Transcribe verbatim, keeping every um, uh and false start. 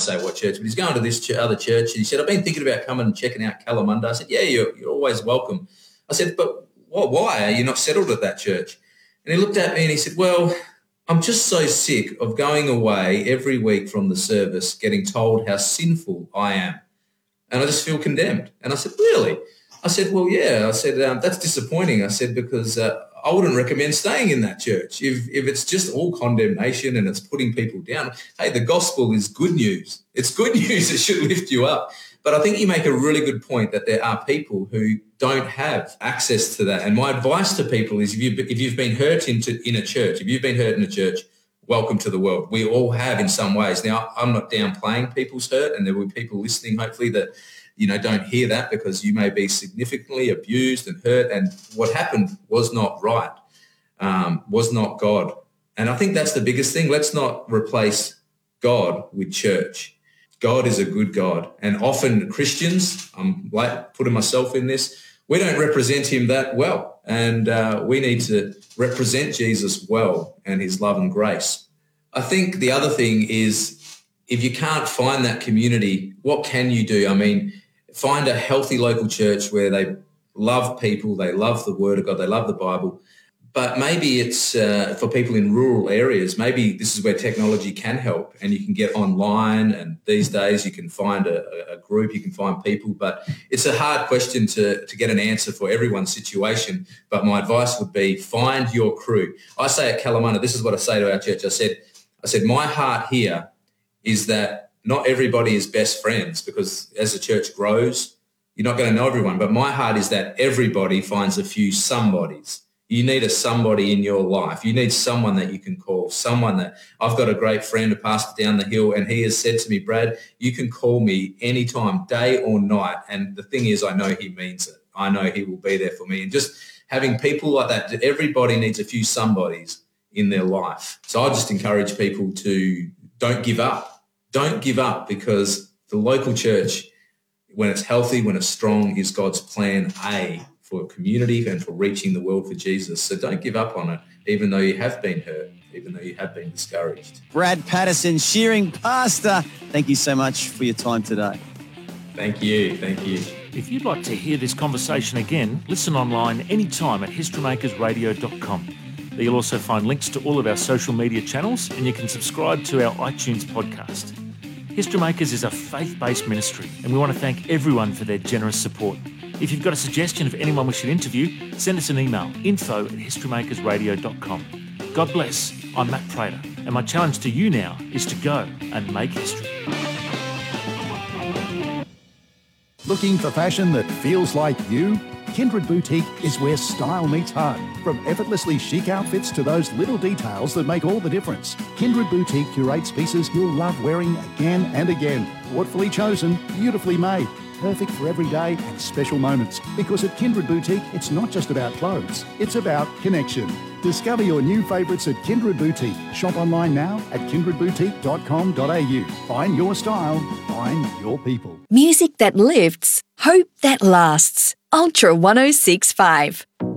say what church, but he's going to this ch- other church. And he said, I've been thinking about coming and checking out Kalamunda. I said, yeah, you're, you're always welcome. I said, but what, why are you not settled at that church? And he looked at me and he said, well, I'm just so sick of going away every week from the service getting told how sinful I am. And I just feel condemned. And I said, really? I said, well, yeah. I said, um, that's disappointing. I said, because uh, I wouldn't recommend staying in that church. If if it's just all condemnation and it's putting people down, hey, the gospel is good news. It's good news. It should lift you up. But I think you make a really good point that there are people who don't have access to that. And my advice to people is if you've, if you've been hurt into, in a church, if you've been hurt in a church, welcome to the world. We all have in some ways. Now, I'm not downplaying people's hurt, and there will be people listening, hopefully, that, you know, don't hear that because you may be significantly abused and hurt, and what happened was not right, um, was not God. And I think that's the biggest thing. Let's not replace God with church. God is a good God. And often Christians, I'm like putting myself in this, we don't represent him that well. And uh, we need to represent Jesus well and his love and grace. I think the other thing is if you can't find that community, what can you do? I mean, find a healthy local church where they love people, they love the word of God, they love the Bible. But maybe it's uh, for people in rural areas, maybe this is where technology can help and you can get online, and these days you can find a, a group, you can find people, but it's a hard question to, to get an answer for everyone's situation. But my advice would be find your crew. I say at Kalamunda, this is what I say to our church. I said, I said, my heart here is that not everybody is best friends, because as the church grows, you're not going to know everyone. But my heart is that everybody finds a few somebodies. You need a somebody in your life. You need someone that you can call, someone that I've got a great friend, a pastor down the hill, and he has said to me, Brad, you can call me anytime, day or night. And the thing is, I know he means it. I know he will be there for me. And just having people like that, everybody needs a few somebodies in their life. So I just encourage people to don't give up. Don't give up, because the local church, when it's healthy, when it's strong, is God's plan A for community and for reaching the world for Jesus. So don't give up on it, even though you have been hurt, even though you have been discouraged. Brad Patterson, Shearing Pastor, thank you so much for your time today. Thank you. Thank you. If you'd like to hear this conversation again, listen online anytime at history makers radio dot com. There you'll also find links to all of our social media channels, and you can subscribe to our iTunes podcast. History Makers is a faith-based ministry, and we want to thank everyone for their generous support. If you've got a suggestion of anyone we should interview, send us an email, info at history makers radio dot com. God bless. I'm Matt Prater, and my challenge to you now is to go and make history. Looking for fashion that feels like you? Kindred Boutique is where style meets heart. From effortlessly chic outfits to those little details that make all the difference. Kindred Boutique curates pieces you'll love wearing again and again. Thoughtfully chosen, beautifully made. Perfect for every day and special moments. Because at Kindred Boutique, it's not just about clothes, it's about connection. Discover your new favourites at Kindred Boutique. Shop online now at kindred boutique dot com dot a u. Find your style, find your people. Music that lifts, hope that lasts. Ultra one oh six point five.